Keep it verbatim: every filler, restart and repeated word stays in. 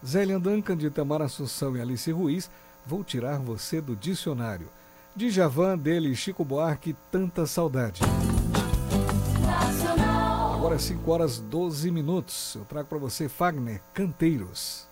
Zélia Duncan, de Itamar Assunção e Alice Ruiz, Vou Tirar Você do Dicionário. Djavan, dele Chico Buarque, Tanta Saudade. Agora cinco horas doze minutos. Eu trago para você Fagner, Canteiros.